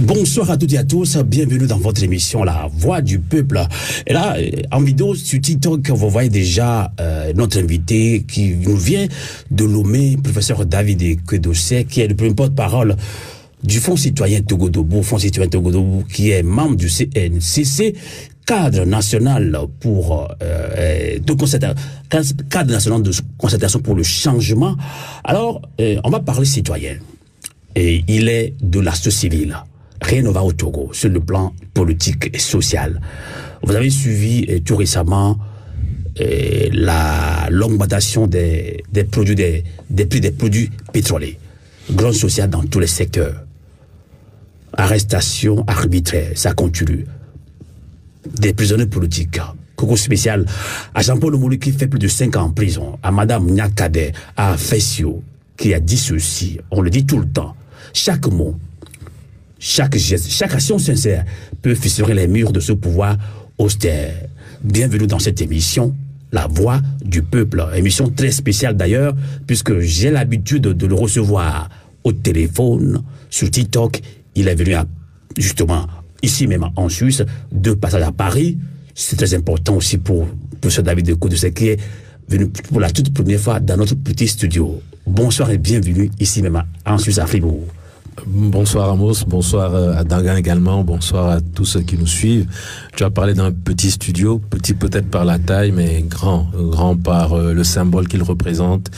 Bonsoir à toutes et à tous, bienvenue dans votre émission La Voix du Peuple. Et là, en vidéo sur TikTok, vous voyez déjà notre invité qui nous vient de Lomé, professeur David Kedossé, qui est le premier porte-parole du Fonds citoyen Togo-Debout, qui est membre du CNCC, cadre national cadre national de concertation pour le changement. Alors, on va parler citoyen. Et il est de la société civile. Rien ne va au Togo sur le plan politique et social. Vous avez suivi tout récemment l'augmentation des prix des produits pétroliers. Grande sociale dans tous les secteurs. Arrestation arbitraire, ça continue. Des prisonniers politiques. Coucou spécial à Jean-Paul Omolu qui fait plus de 5 ans en prison. À Madame Nyakade, à Fessio qui a dit ceci. On le dit tout le temps. Chaque mot, chaque geste, chaque action sincère peut fissurer les murs de ce pouvoir austère. Bienvenue dans cette émission, La Voix du Peuple. Émission très spéciale d'ailleurs, puisque j'ai l'habitude de le recevoir au téléphone, sur TikTok. Il est venu justement ici même en Suisse, de passage à Paris. C'est très important aussi pour ce David Kedossé qui est venu pour la toute première fois dans notre petit studio. Bonsoir et bienvenue ici même en Suisse à Fribourg. Bonsoir Amos, bonsoir à Dangan également, bonsoir à tous ceux qui nous suivent. Tu as parlé d'un petit studio, petit peut-être par la taille, mais grand par le symbole qu'il représente,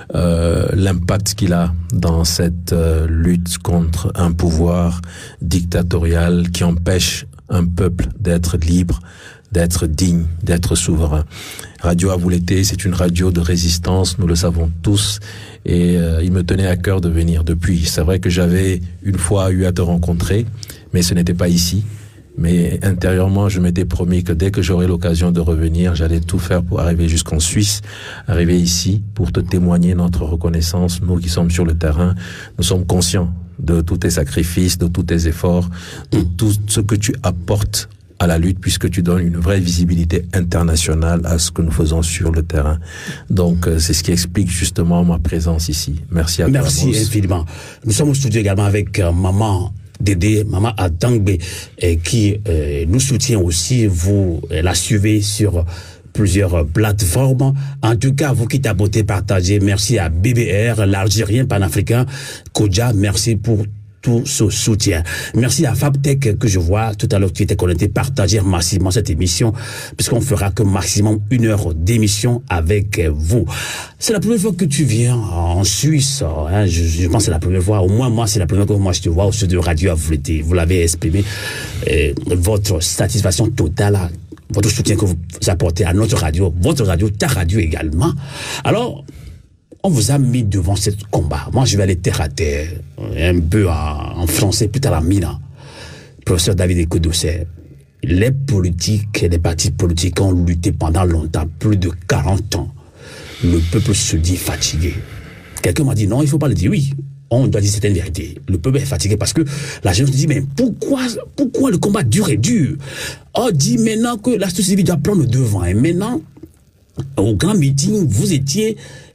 l'impact qu'il a dans cette lutte contre un pouvoir dictatorial qui empêche un peuple d'être libre, d'être digne, d'être souverain. Radio Avoulété, c'est une radio de résistance, nous le savons tous, et il me tenait à cœur de venir depuis. C'est vrai que j'avais une fois eu à te rencontrer, mais ce n'était pas ici. Mais intérieurement, je m'étais promis que dès que j'aurais l'occasion de revenir, j'allais tout faire pour arriver jusqu'en Suisse, arriver ici, pour te témoigner notre reconnaissance. Nous qui sommes sur le terrain, nous sommes conscients de tous tes sacrifices, de tous tes efforts, de tout ce que tu apportes à la lutte, puisque tu donnes une vraie visibilité internationale à ce que nous faisons sur le terrain. Donc, c'est ce qui explique justement ma présence ici. Merci à toi. Merci infiniment. Nous sommes au studio également avec maman Dédé, maman Adangbe, qui nous soutient aussi. Vous la suivez sur plusieurs plateformes. En tout cas, vous qui t'abonnez, partagez. Merci à BBR, l'Algérien panafricain, Kodja, merci pour tout ce soutien. Merci à Fabtech que je vois tout à l'heure qui était connecté, partager massivement cette émission, puisqu'on fera que maximum 1 heure d'émission avec vous. C'est la première fois que tu viens en Suisse, hein, je pense que c'est la première fois, au moins moi c'est la première fois que moi je te vois au studio de Radio Avoulété. Vous l'avez exprimé, votre satisfaction totale, votre soutien que vous apportez à notre radio, votre radio, ta radio également. Alors, on vous a mis devant ce combat. Moi, je vais aller terre à terre, un peu en français, plus tard en mina. Professeur David Kedossé, les politiques, les partis politiques ont lutté pendant longtemps, plus de 40 ans. Le peuple se dit fatigué. Quelqu'un m'a dit non, il ne faut pas le dire. Oui, on doit dire certaines vérités. Le peuple est fatigué parce que la jeunesse dit mais pourquoi le combat dure et dure? On dit maintenant que la société civile doit prendre le devant. Et maintenant, au grand meeting, vous étiez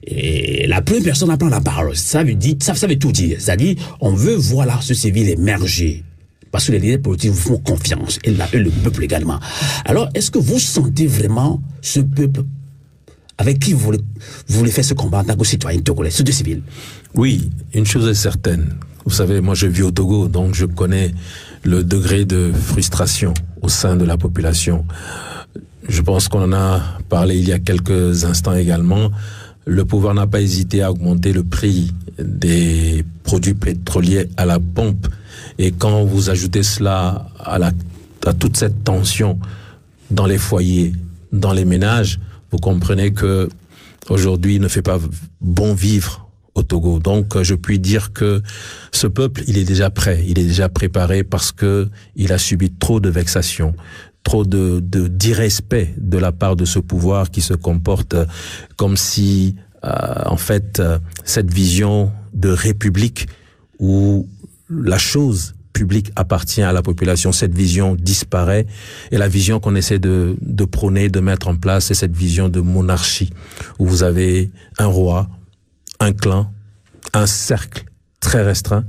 la première personne à prendre la parole. Ça veut tout dire. C'est-à-dire, on veut voir la société civile émerger. Parce que les leaders politiques vous font confiance. Et le peuple également. Alors, est-ce que vous sentez vraiment ce peuple avec qui vous voulez faire ce combat en tant que citoyen togolais, société civile? Oui, une chose est certaine. Vous savez, moi je vis au Togo, donc je connais le degré de frustration au sein de la population. Je pense qu'on en a parlé il y a quelques instants également. Le pouvoir n'a pas hésité à augmenter le prix des produits pétroliers à la pompe. Et quand vous ajoutez cela à toute cette tension dans les foyers, dans les ménages, vous comprenez que aujourd'hui il ne fait pas bon vivre au Togo. Donc je puis dire que ce peuple, il est déjà prêt, il est déjà préparé parce que il a subi trop de vexations, trop d'irrespect de la part de ce pouvoir qui se comporte comme si, en fait, cette vision de république où la chose publique appartient à la population, cette vision disparaît et la vision qu'on essaie de prôner, de mettre en place, c'est cette vision de monarchie où vous avez un roi, un clan, un cercle très restreint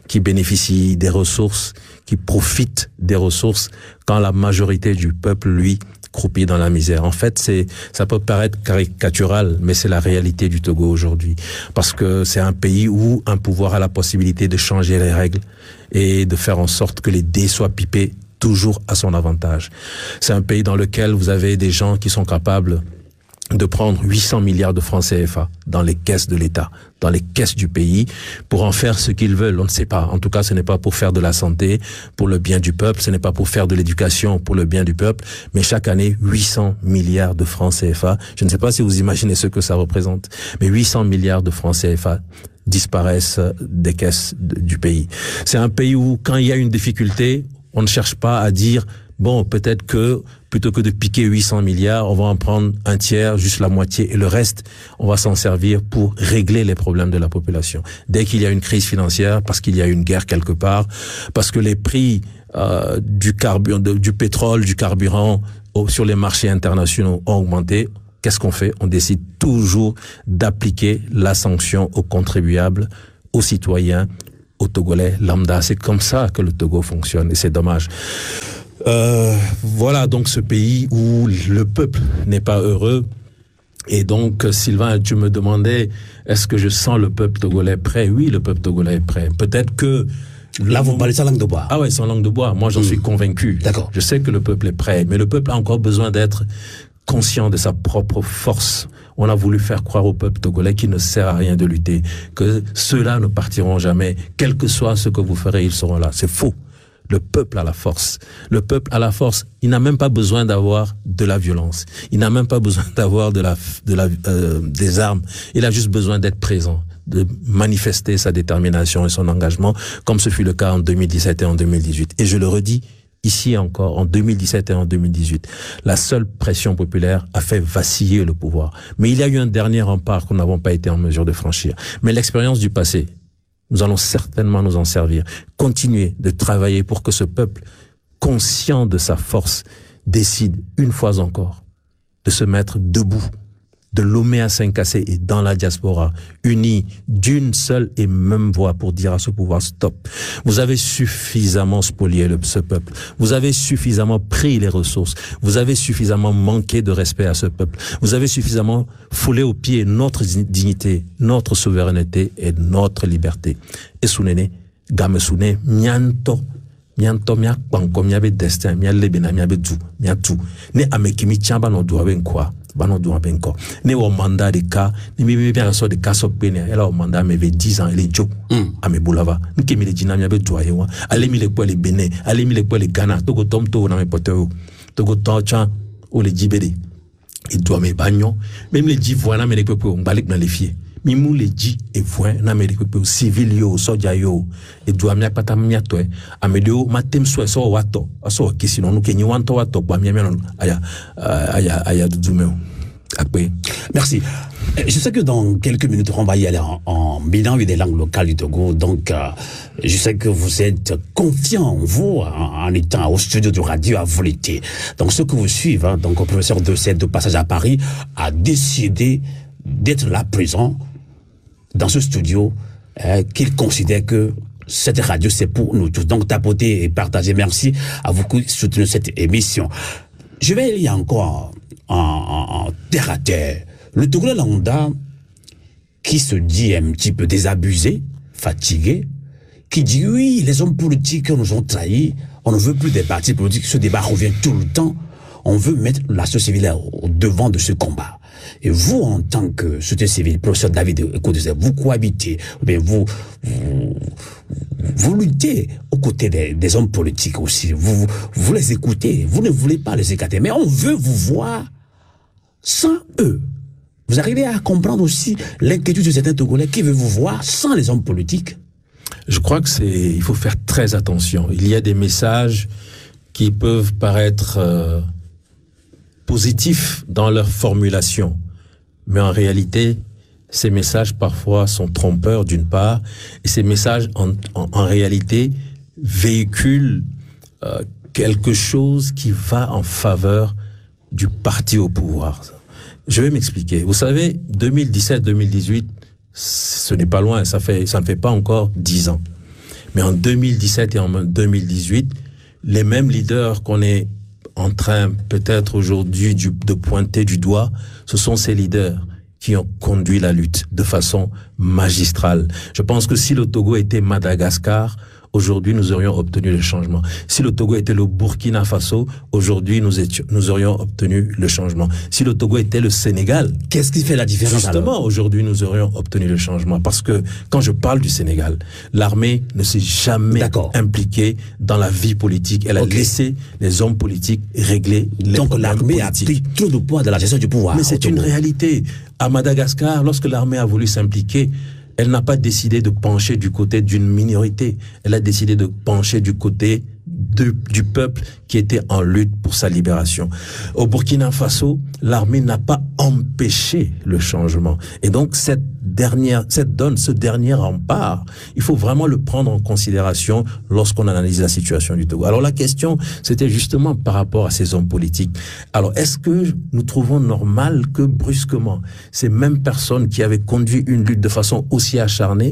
qui bénéficie des ressources, qui profite des ressources, quand la majorité du peuple, lui, croupit dans la misère. En fait, ça peut paraître caricatural, mais c'est la réalité du Togo aujourd'hui. Parce que c'est un pays où un pouvoir a la possibilité de changer les règles et de faire en sorte que les dés soient pipés toujours à son avantage. C'est un pays dans lequel vous avez des gens qui sont capables de prendre 800 milliards de francs CFA dans les caisses de l'État, dans les caisses du pays, pour en faire ce qu'ils veulent. On ne sait pas. En tout cas, ce n'est pas pour faire de la santé, pour le bien du peuple, ce n'est pas pour faire de l'éducation, pour le bien du peuple, mais chaque année, 800 milliards de francs CFA. Je ne sais pas si vous imaginez ce que ça représente, mais 800 milliards de francs CFA disparaissent des caisses du pays. C'est un pays où, quand il y a une difficulté, on ne cherche pas à dire bon, peut-être que, plutôt que de piquer 800 milliards, on va en prendre un tiers, juste la moitié, et le reste, on va s'en servir pour régler les problèmes de la population. Dès qu'il y a une crise financière, parce qu'il y a une guerre quelque part, parce que les prix du pétrole, du carburant sur les marchés internationaux ont augmenté, qu'est-ce qu'on fait? On décide toujours d'appliquer la sanction aux contribuables, aux citoyens, aux Togolais lambda. C'est comme ça que le Togo fonctionne, et c'est dommage. Voilà donc ce pays où le peuple n'est pas heureux. Et donc, Sylvain, tu me demandais, est-ce que je sens le peuple togolais prêt? Oui, le peuple togolais est prêt. Peut-être que... Là, vous parlez sans langue de bois. Ah ouais, sans langue de bois. Moi, j'en suis convaincu. D'accord. Je sais que le peuple est prêt, mais le peuple a encore besoin d'être conscient de sa propre force. On a voulu faire croire au peuple togolais qu'il ne sert à rien de lutter, que ceux-là ne partiront jamais. Quel que soit ce que vous ferez, ils seront là. C'est faux. Le peuple a la force. Le peuple a la force. Il n'a même pas besoin d'avoir de la violence. Il n'a même pas besoin d'avoir des armes. Il a juste besoin d'être présent, de manifester sa détermination et son engagement, comme ce fut le cas en 2017 et en 2018. Et je le redis ici encore, en 2017 et en 2018, la seule pression populaire a fait vaciller le pouvoir. Mais il y a eu un dernier rempart que nous n'avons pas été en mesure de franchir. Mais l'expérience du passé, nous allons certainement nous en servir. Continuer de travailler pour que ce peuple, conscient de sa force, décide une fois encore de se mettre debout, de Lomé à Saint-Cassé et dans la diaspora, unis d'une seule et même voix pour dire à ce pouvoir stop. Vous avez suffisamment spolié ce peuple. Vous avez suffisamment pris les ressources. Vous avez suffisamment manqué de respect à ce peuple. Vous avez suffisamment foulé aux pieds notre dignité, notre souveraineté et notre liberté. Et Sounene, Gamesune, Mianto, mia panko mia be destin mia lebena mia be tout mia tout ne amekimi chamba no do ben quoi bano do ben ko ne o mandat de cas ni mi bien so de cas so pene ela o mandat me ve 10 ans ele jo ame boulava ni kemi le jina mia be do ayewa ale mi le ko le Benin ale mi le ko le Ghana to go tom to na me poteo to go to cha o le jibede et do me bagnon même le jivoina me le ko ngalik na le fie mimou le ji et voin na me le civil yo soja yo et do amia pata mia to amedio matem so wato aso kisino no kenyi wanto wato ba mia non aya dudumeo après. Merci. Je sais que dans quelques minutes, on va y aller en bilan des langues locales du Togo. Donc, je sais que vous êtes confiant, vous, en étant au studio de radio, à vous l'été. Donc, ceux que vous suivez, hein, donc, le professeur de passage à Paris, a décidé d'être là présent dans ce studio, qu'il considère que cette radio, c'est pour nous tous. Donc, tapoter et partager. Merci à vous qui soutenez cette émission. Je vais aller encore en terre à terre. Le Togolais lambda, qui se dit un petit peu désabusé, fatigué, qui dit oui, les hommes politiques nous ont trahis, on ne veut plus des partis politiques, ce débat revient tout le temps, on veut mettre la société civile au devant de ce combat. Et vous, en tant que société civile, professeur David, écoutez, vous cohabitez, mais vous luttez aux côtés des hommes politiques aussi. Vous les écoutez, vous ne voulez pas les écarter, mais on veut vous voir sans eux. Vous arrivez à comprendre aussi l'inquiétude de certains Togolais qui veulent vous voir sans les hommes politiques? Je crois que il faut faire très attention. Il y a des messages qui peuvent paraître positifs dans leur formulation. Mais en réalité, ces messages parfois sont trompeurs d'une part, et ces messages en réalité véhiculent quelque chose qui va en faveur du parti au pouvoir. Je vais m'expliquer. Vous savez, 2017-2018, ce n'est pas loin, ça ne fait pas encore 10 ans. Mais en 2017 et en 2018, les mêmes leaders qu'on est en train peut-être aujourd'hui de pointer du doigt, ce sont ces leaders qui ont conduit la lutte de façon magistrale. Je pense que si le Togo était Madagascar, aujourd'hui, nous aurions obtenu le changement. Si le Togo était le Burkina Faso, aujourd'hui, nous aurions obtenu le changement. Si le Togo était le Sénégal... Qu'est-ce qui fait la différence? Justement, aujourd'hui, nous aurions obtenu le changement. Parce que quand je parle du Sénégal, l'armée ne s'est jamais impliquée dans la vie politique. Elle a laissé les hommes politiques régler les problèmes politiques. Donc l'armée a pris trop de poids dans la gestion du pouvoir. Mais c'est une réalité. À Madagascar, lorsque l'armée a voulu s'impliquer, elle n'a pas décidé de pencher du côté d'une minorité. Elle a décidé de pencher du côté du peuple qui était en lutte pour sa libération. Au Burkina Faso, l'armée n'a pas empêché le changement. Et donc, ce dernier rempart, il faut vraiment le prendre en considération lorsqu'on analyse la situation du Togo. Alors, la question, c'était justement par rapport à ces hommes politiques. Alors, est-ce que nous trouvons normal que brusquement, ces mêmes personnes qui avaient conduit une lutte de façon aussi acharnée,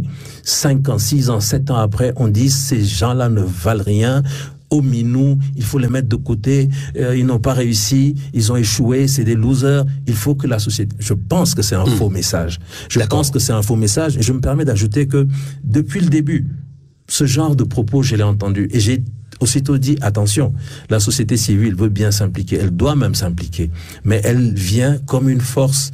5 ans, 6 ans, 7 ans après, on dit ces gens-là ne valent rien, au minou, il faut les mettre de côté, ils n'ont pas réussi, ils ont échoué, c'est des losers, il faut que la société... Je pense que c'est un faux message. Je pense que c'est un faux message et je me permets d'ajouter que depuis le début, ce genre de propos, je l'ai entendu et j'ai aussitôt dit, attention, la société civile veut bien s'impliquer, elle doit même s'impliquer, mais elle vient comme une force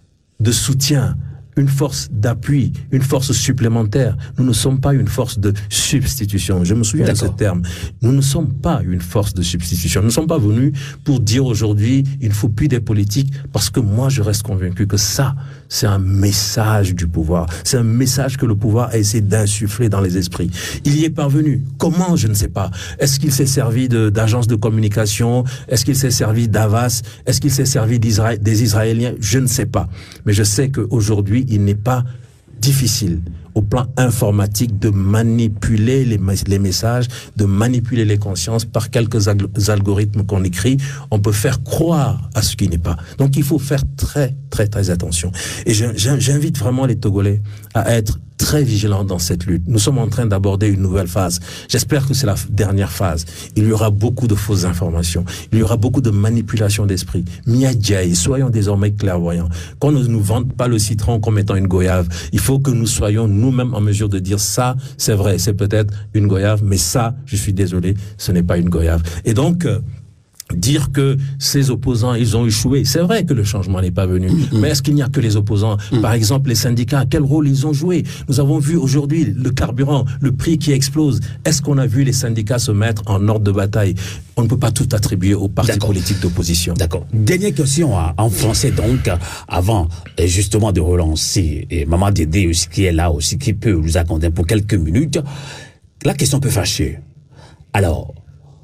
de soutien, une force d'appui, une force supplémentaire. Nous ne sommes pas une force de substitution. Je me souviens de ce terme. Nous ne sommes pas une force de substitution. Nous ne sommes pas venus pour dire aujourd'hui, il ne faut plus des politiques, parce que moi, je reste convaincu que ça, c'est un message du pouvoir. C'est un message que le pouvoir a essayé d'insuffler dans les esprits. Il y est parvenu. Comment? Je ne sais pas. Est-ce qu'il s'est servi d'agences de communication? Est-ce qu'il s'est servi d'Avas? Est-ce qu'il s'est servi des Israéliens? Je ne sais pas. Mais je sais qu'aujourd'hui, il n'est pas difficile au plan informatique de manipuler les messages, de manipuler les consciences par quelques algorithmes qu'on écrit. On peut faire croire à ce qui n'est pas. Donc il faut faire très, très, très attention. Et j'invite vraiment les Togolais à être très vigilants dans cette lutte. Nous sommes en train d'aborder une nouvelle phase. J'espère que c'est la dernière phase. Il y aura beaucoup de fausses informations. Il y aura beaucoup de manipulation d'esprit. Miadjaï, soyons désormais clairvoyants. Qu'on ne nous vende pas le citron comme étant une goyave. Il faut que nous soyons nous-mêmes en mesure de dire ça, c'est vrai, c'est peut-être une goyave, mais ça, je suis désolé, ce n'est pas une goyave. Et donc, dire que ces opposants, ils ont échoué. C'est vrai que le changement n'est pas venu. Mais est-ce qu'il n'y a que les opposants? Par exemple, les syndicats, quel rôle ils ont joué? Nous avons vu aujourd'hui le carburant, le prix qui explose. Est-ce qu'on a vu les syndicats se mettre en ordre de bataille? On ne peut pas tout attribuer aux partis politiques d'opposition. D'accord. Dernière question en français, donc, avant justement de relancer et Maman Dédé aussi, qui est là aussi, qui peut nous accorder pour quelques minutes. La question peut fâcher. Alors,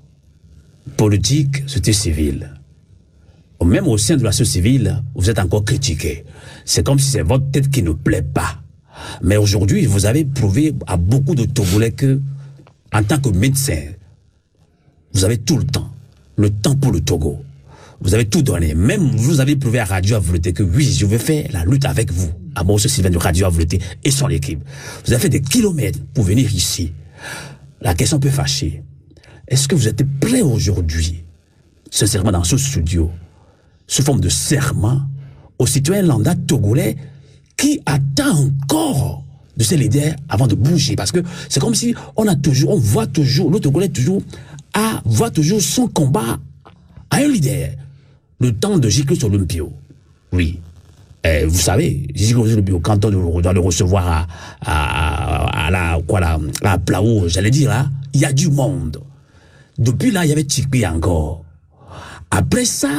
politique, société civile. Même au sein de la société civile, vous êtes encore critiqué. C'est comme si c'est votre tête qui ne plaît pas. Mais aujourd'hui, vous avez prouvé à beaucoup de Togolais que, en tant que médecin, vous avez tout le temps pour le Togo. Vous avez tout donné. Même vous avez prouvé à Radio Avouleté que oui, je vais faire la lutte avec vous. À Monsieur Sylvain de Radio Avouleté et son équipe. Vous avez fait des kilomètres pour venir ici. La question peut fâcher. Est-ce que vous êtes prêt aujourd'hui, sincèrement dans ce studio, sous forme de serment, aux citoyens lambda togolais qui attend encore de ces leaders avant de bouger? Parce que c'est comme si on voit toujours, le Togolais voit toujours son combat à un leader. Le temps de J.Claude Olympio. Oui. Vous savez, J.Claude Olympio, quand on doit le recevoir à la Plao, j'allais dire là, il y a du monde. Depuis là, il y avait Tchikpi encore. Après ça,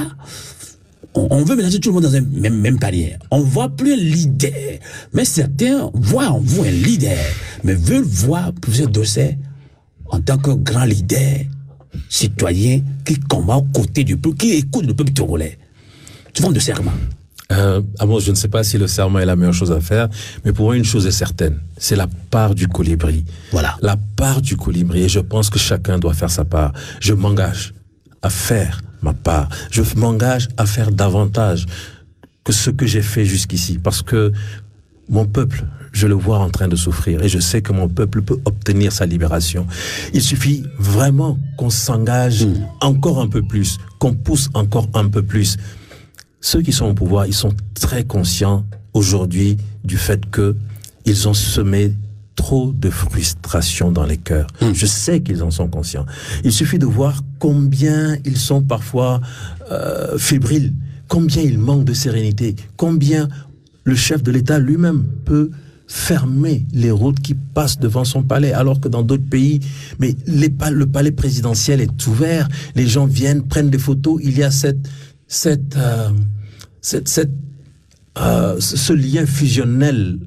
on veut mélanger tout le monde dans un même panier. On ne voit plus un leader. Mais certains voient en vous un leader, mais veulent voir plusieurs dossiers en tant que grand leader, citoyen, qui combat aux côtés du peuple, qui écoute le peuple togolais. Tu vends de serment. Amos, je ne sais pas si le serment est la meilleure chose à faire, mais pour moi, une chose est certaine, c'est la part du colibri. Voilà. La part du colibri, et je pense que chacun doit faire sa part. Je m'engage à faire ma part. Je m'engage à faire davantage que ce que j'ai fait jusqu'ici, parce que mon peuple, je le vois en train de souffrir et je sais que mon peuple peut obtenir sa libération. Il suffit vraiment qu'on s'engage encore un peu plus, qu'on pousse encore un peu plus. Ceux qui sont au pouvoir, ils sont très conscients aujourd'hui du fait que ils ont semé trop de frustration dans les cœurs. Je sais qu'ils en sont conscients. Il suffit de voir combien ils sont parfois fébriles, combien ils manquent de sérénité, combien le chef de l'État lui-même peut fermer les routes qui passent devant son palais, alors que dans d'autres pays, mais le palais présidentiel est ouvert, les gens viennent, prennent des photos, il y a ce lien fusionnel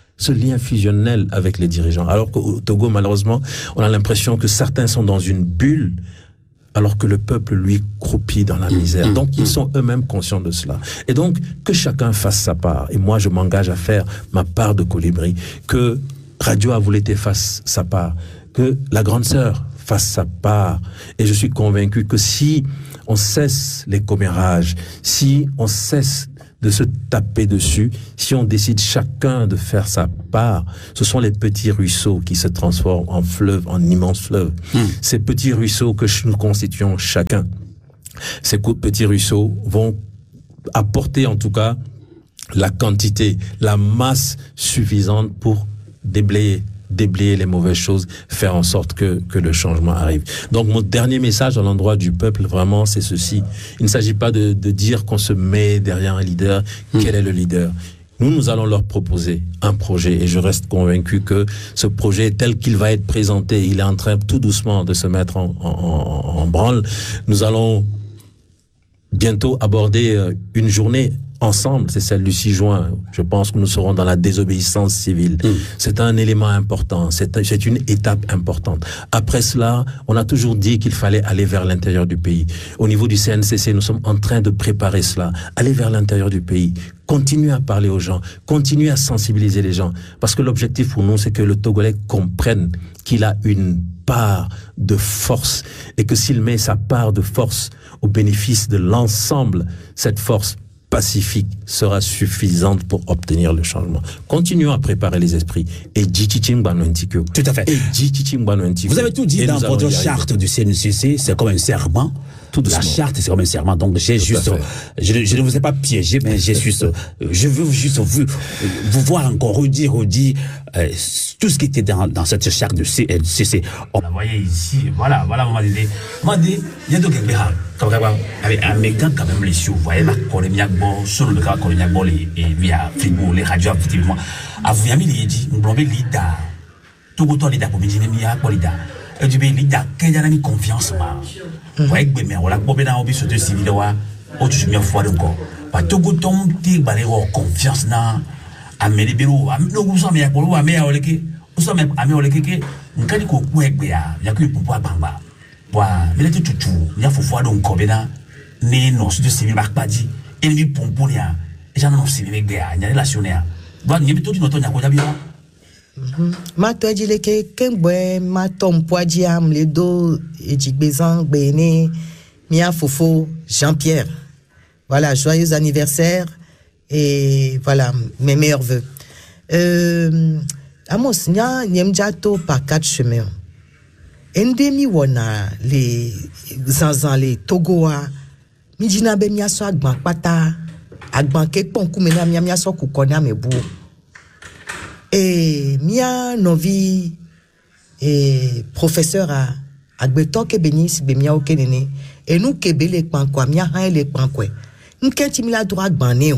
avec les dirigeants. Alors qu'au Togo, malheureusement, on a l'impression que certains sont dans une bulle, alors que le peuple, lui, croupit dans la misère. Donc, ils sont eux-mêmes conscients de cela. Et donc, que chacun fasse sa part. Et moi, je m'engage à faire ma part de colibri. Que Radio Avoulété fasse sa part. Que la grande sœur fasse sa part. Et je suis convaincu que si on cesse les commérages, si on cesse de se taper dessus, si on décide chacun de faire sa part, ce sont les petits ruisseaux qui se transforment en fleuves, en immenses fleuves. Ces petits ruisseaux que nous constituons chacun, ces petits ruisseaux vont apporter en tout cas la quantité, la masse suffisante pour déblayer les mauvaises choses, faire en sorte que le changement arrive. Donc mon dernier message à l'endroit du peuple, vraiment, c'est ceci. Il ne s'agit pas de dire qu'on se met derrière un leader. Quel est le leader? Nous allons leur proposer un projet et je reste convaincu que ce projet tel qu'il va être présenté, il est en train tout doucement de se mettre en branle. Nous allons bientôt aborder une journée ensemble, c'est celle du 6 juin. Je pense que nous serons dans la désobéissance civile. C'est un élément important, c'est une étape importante. Après cela, on a toujours dit qu'il fallait aller vers l'intérieur du pays. Au niveau du CNCC, nous sommes en train de préparer cela. Aller vers l'intérieur du pays. Continuer à parler aux gens, continuer à sensibiliser les gens. Parce que l'objectif pour nous, c'est que le Togolais comprenne qu'il a une part de force et que s'il met sa part de force au bénéfice de l'ensemble, cette force pacifique sera suffisante pour obtenir le changement. Continuons à préparer les esprits. Et tout à fait. Vous avez tout dit dans votre charte du CNCC, c'est comme un serment. La charte, c'est comme un serment. Donc, j'ai juste, je ne vous ai pas piégé, mais je veux juste vous voir encore redire tout ce qui était dans cette charte du CNCC. On la voyait ici, voilà, maman dit, il y a donc avec un méga quand même les cieux, vous voyez, ma coloniale bon, sur le cas colonial bon, et via frigo, les radios, effectivement. À vous, il y a dit, on blâme l'IDA, tout le temps l'IDA, pour me dire, il y a l'IDA. Et du l'IDA, qu'il y a une confiance, vous voyez, mais on l'a pas bien envie de se civil, au tu me fois encore. Pas tout le temps, tu as confiance, à mes bureaux, à nous sommes à Polo, à mes oleke, nous sommes à mes oleke, nous avons dit qu'on peut être bien, il y a que pour pouvoir bamba. Mais là, tout, il y a faut donc combien né non de civil bakbadi ennemi pomponia et j'en ai civil gars il y a relationnaire donc il y a tout notre nya ko jabi ma to dit que kengwe ma tom poadiam les dos et jigbezan bene mia fofo Jean-Pierre, voilà, joyeux anniversaire et voilà mes meilleurs vœux. Amos nya nyemjato par 4 chemins. Endemi wona les zanzan les Togoa mi dina be mia so agban pata agban ke ponku me na mia so ku kona mebu et mia novi et professeur a agbeto ke benis be mia okenene et nous ke be le pankwa mia han le pankwe nkenti mi la droit agban ne o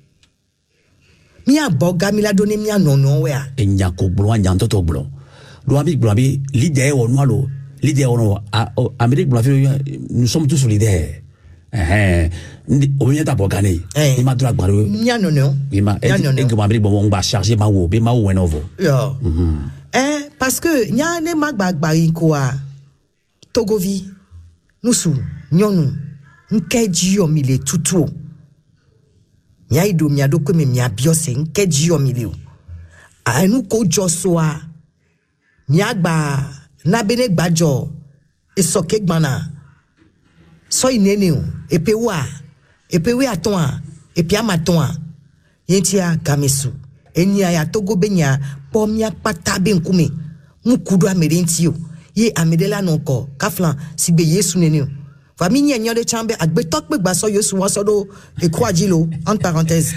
mia boga mi la donner mia nono we a e nyako blo nyanto to blo Blombi, l'idée au noir, l'idée au noir, Amérique Blombi, nous sommes tous solidaires. Au milieu d'abord gagné. Il m'a droit de non. Il m'a on va charger ma ou, ma ou, novo. Parce que, n'y a ne magbag quoi. Togovi, nous sous, nyonou, n'kedjio mille toutou. N'y ido miado comme mia biose, n'kedjio mille. A nous ko josoa. Nyagba nabene gbajo esoke gbana so inene o epewe aton epi amaton yentia gamesu enia ya Togo benya pomia patabe nkume mukudu amerentio ye amedela nonko kaflan sigbe yesu nenu famille nya de chambe agbe tokbe gbaso yesu wasodo e croadilo entre parenthèses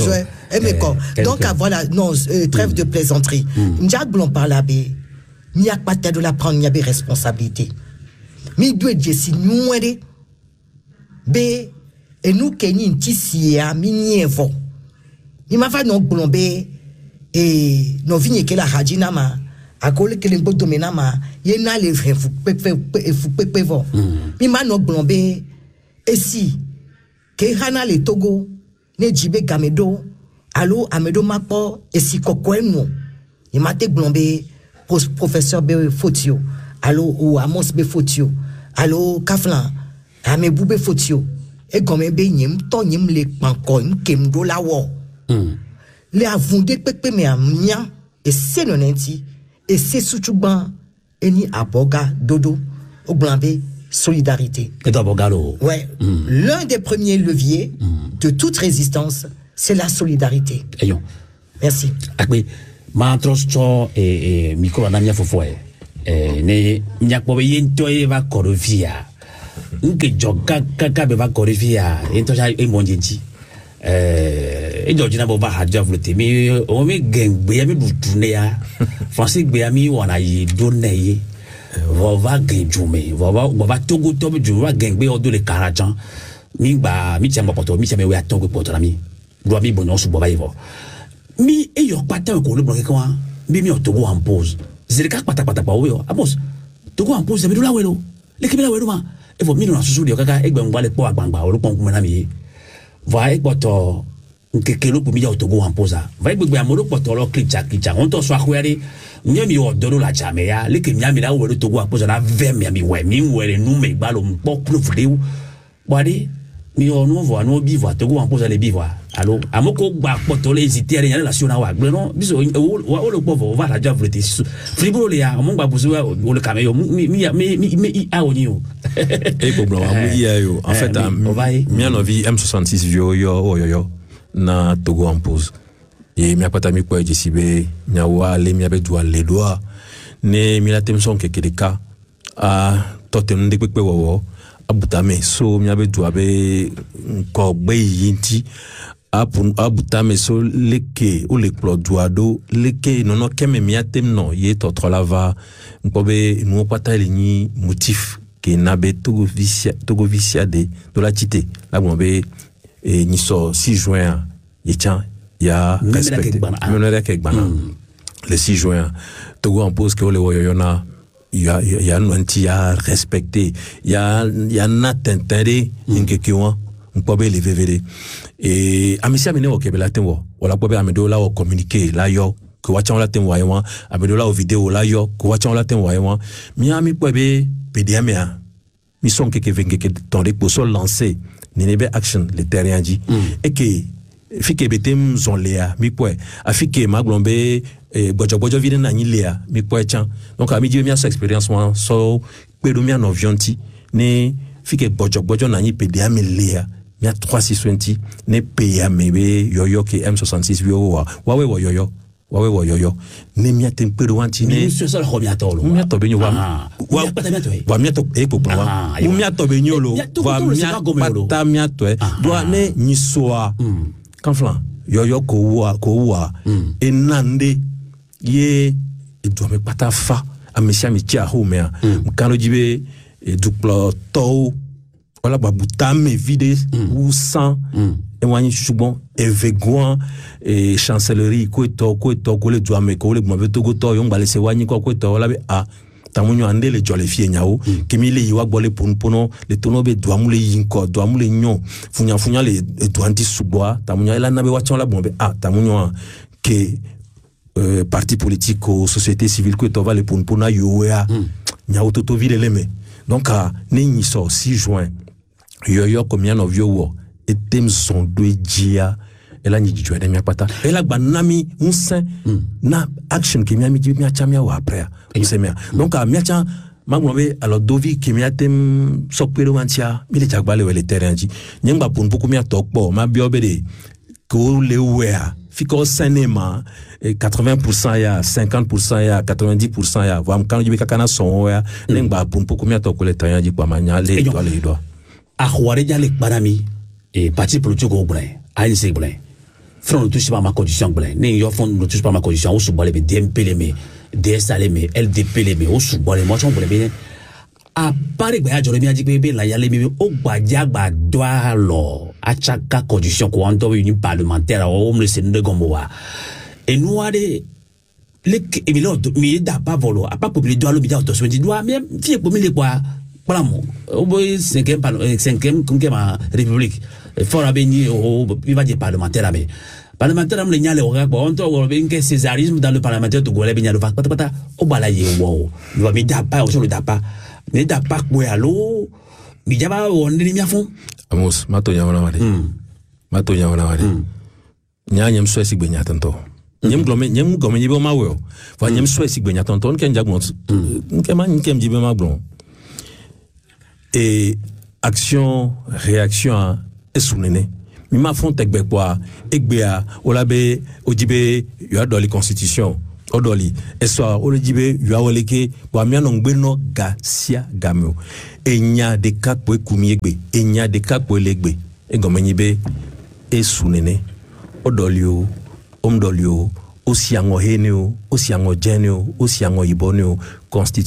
donc voilà non trêve de plaisanterie njak blon par là be ni akpata de la prendre ni be responsabilité mi doit jesi nuere be et nous keni ntisia mi nievo ni ma fa non blombe et no vigne que la hadina ma akole que le boto menama yena le fu pe vo mi ma no blombe et si ke hana le Togo ne jibe gamedo allo amedo mapo et si kokoeno ni ma te blombe professeur be Fotio allo ou Amos be Fotio allo Kaflan ame bube Fotio et comme be nyem to nyem le panko kem do la wo le avunde pepe me amnya et c'est nonenti et c'est soutouban eni aboga dodo au blanbe solidarité et d'abogalo ouais l'un des premiers leviers de toute résistance c'est la solidarité ayon merci akbe ma trosto et micro na mia fofo ne nyakbo yento eva korofia nke joka kaka be va korofia ento ja e monjenti et donc na boba hadja vloté mais on me gengbe ya mi dutune ya français gbe ya mi wana yi doneye va genjume va togo tobe ju va gengbe odo le karajan mi ba mi tiamba poto mi tiamba we atongo poto na mi do mi bono su boba yivo mi e yo pata ko le bloqué quoi mi o togo en pause zirika pata pa we amos togo en pause mi do la welo le kebela welo ma e vo mi no na susu de kaka egbe ngwa le po agbangba o lo pon kuma na mi va ekpoto nkekelo pour mi ya Togo en posa va gbegbe amoro poto lo klicha on to so akwere mi mi o doro la jame ya le ke mi ami la wo Togo en posa la ve mi we mi were nu me gba lo mpo pro vleu body mi o no vo no bi vo Togo en posa le bi vo allo amoko gba poto le hésiter yan la siona wa gbe no biso o lo povo va la javre te fribo le ya mo gba buso o le cameyo mi a oni o et pour blanc yo en fait mi en vie M66 yo na Togo en pause et mi apata mi kwa jisibe nyawa le mi abe doa le doa ne mi la temson ke kedeka a totem de pepe wo abutame so mi abe doa be ko gbe yinti abutame so leke o le ploduado leke nono keme mi atem no ye totro lava nkobe nu pata le ni motif ke nabe Togo vicia de la cité la bombe et ni so 6 juin ya respecté le 6 juin Togo en pause que le woyona ya nanti ya respecté ya natentere ngekiwa mpobe le vvd et amisia mene o kebela tenwo wala pobe amedo la o communiquer la yo ko wacha la tenwo yawa amedo la o vidéo la yo ko wacha la tenwo yawa mi ami pobe pdma mi son que vengeke ton pour so lancer Ninebe action le terrain dit et que fike betem zonlea mi poe afike maglombe bojo vide na nyilea mi poe chan donc ami di mi sa expérience moi so pedo mi no vionti ne fike bojo na nyi pede ami lea mi a 360 ne peya mebe yoyo ke M66 vio wa yoyo ne mi a tempero wanti ne mi so ho mi atolo mi ato benyo wa mi ato e popo wa mi ato benyo lo wa mi pata mi ato e do ne nyisoa kanflan yoyo ko wa enande ye do me pata fa amisia mi tia ho me mkano jibe duplo to wala babutame vide ou sans et wani chubon evegwan et chancellerie ko le doa me ko le mo Togo to yo ngbalese wani ko to wala be a tamunyo ande le jole fie nyao kemi le yiwa gbole ponpono le tono be doa mu le yinko doa mu le nyon funya le doanti suboa tamunyo ela na be wachon la bombe a tamunyo ke parti politique ou société civile ko to va le ponpona yo ya nyao toto vile leme donc ne ni so 6 juin yo combien of yo wo etem son doejia ela ni jijwe mi apata ela gba nami unsen na action ke mi achamia wa après unsemia donc mi acha magmobe alors dovi ke mi atem sokpere wantia mi le jagbale we le terrain ji nyengba pon beaucoup mi atokpo ma biobede ko le wea fiko cinéma 80% ya 50% ya 90% ya vam kan jibe kakana son ya nengba pumpo komia to kole tanya ji kwa manya le to le do a khware jale parami et parti politique au brin ANC brin front ne touche pas ma condition brin ne yo fond ne touche pas ma condition ou subale be DMP le me DSA le me LDP le me ou subale moi son brin a pare gba jore mi aji pe la yale mi o gbaja gba do lo a chaka condition ko ando uni parlementaire o me se ndo gombo wa et nous allez les emilo mi da pas volo a pas publier do lo mi da to so di do mi fi po mi le kwa para mo o boy 5e comme que ma république fort abeni o viva di parlementaire mais parlementaire am le nyale o ga on to o ben que césarisme dans le parlementaire to go le ben pata pata o bala ye wo do mi da pas o so le da pas ne da pas ko alo mi jaba on ni mi afon Amos mato nya wana wade mato nya wana wade nya nyem so sigbe nya tonto nyem gome nyibe ma wo fa nyem so sigbe nya tonto ken jagmon nkem jibe ma blon et action réaction esunene mi ma fon tegbe kwa egbea olabe ojibe yo adoli constitution odoli eso olijibe yo awoleke bo amiano ngbeno ga sia gamio enya de kakpo ekumiegbe enya de kakpo elegbe egomenyibe esunene odolio omdolio osiango henio osiango genio osiango ibonio constitution